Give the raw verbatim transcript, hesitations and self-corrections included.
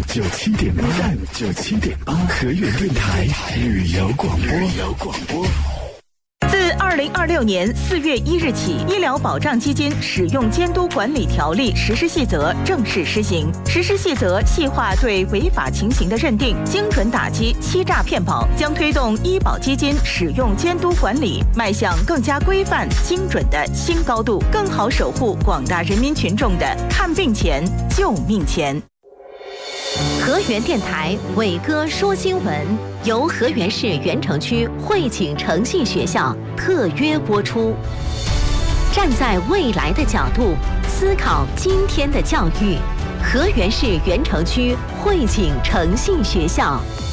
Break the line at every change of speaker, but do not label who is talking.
九七点八 ，F M 九七点八，河源电台旅游广播。旅游广播。
自二零二六年四月一日起，医疗保障基金使用监督管理条例实施细则正式施行。实施细则细化对违法情形的认定，精准打击欺诈骗保，将推动医保基金使用监督管理迈向更加规范、精准的新高度，更好守护广大人民群众的看病钱、救命钱。
河源电台伟哥说新闻由河源市源城区汇景诚信学校特约播出。站在未来的角度思考今天的教育，河源市源城区汇景诚信学校。